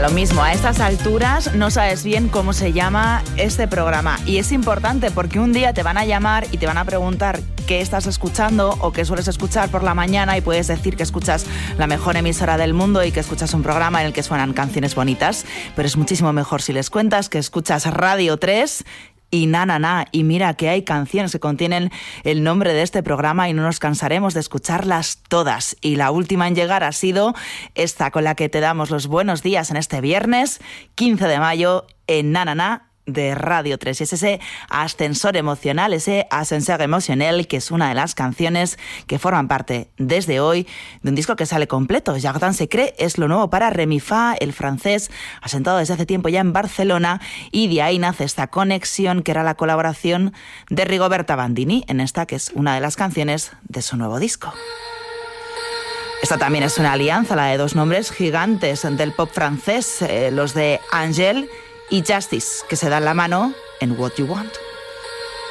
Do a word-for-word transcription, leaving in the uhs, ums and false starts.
lo mismo, a estas alturas no sabes bien cómo se llama este programa. Y es importante porque un día te van a llamar y te van a preguntar qué estás escuchando o qué sueles escuchar por la mañana, y puedes decir que escuchas la mejor emisora del mundo y que escuchas un programa en el que suenan canciones bonitas. Pero es muchísimo mejor si les cuentas que escuchas Radio tres y na, na, na. Y mira que hay canciones que contienen el nombre de este programa y no nos cansaremos de escucharlas todas. Y la última en llegar ha sido esta con la que te damos los buenos días en este viernes, quince de mayo, en Na, na, na, de Radio tres. Y es ese ascensor emocional, ese ascensor emocional, que es una de las canciones que forman parte desde hoy de un disco que sale completo. Jardin Secret es lo nuevo para Remi Fa, el francés, asentado desde hace tiempo ya en Barcelona, y de ahí nace esta conexión que era la colaboración de Rigoberta Bandini en esta que es una de las canciones de su nuevo disco. Esta también es una alianza, la de dos nombres gigantes del pop francés, eh, los de Angèle y Justice, que se dan la mano en What You Want.